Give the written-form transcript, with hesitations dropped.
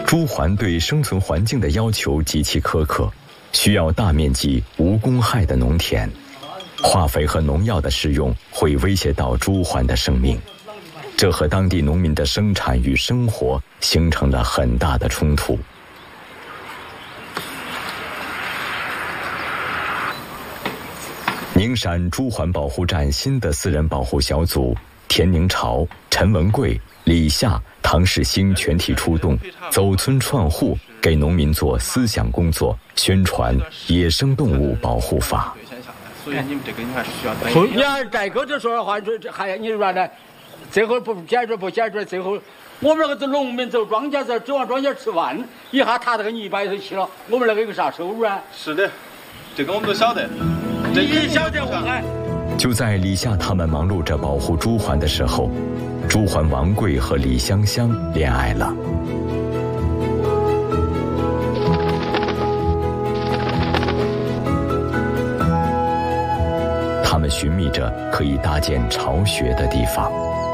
朱鹮对生存环境的要求极其苛刻，需要大面积无公害的农田，化肥和农药的使用会威胁到朱鹮的生命，这和当地农民的生产与生活形成了很大的冲突。宁山朱鹮保护站新的私人保护小组，田宁朝、陈文贵、李夏、唐世兴全体出动，走村串户，给农民做思想工作，宣传野生动物保护法。 所以你们这个你还需要你要再跟着说的话，这还你说呢？最后不解决，最后我们那个农民走庄稼走，指望庄稼吃饭，一下踏这个泥巴里头去了，我们那个有个啥收入啊？ 是的，这个我们都晓得。 你晓得我还。 就在李夏他们忙碌着保护朱鹮的时候，朱鹮王贵和李香香恋爱了。他们寻觅着可以搭建巢穴的地方。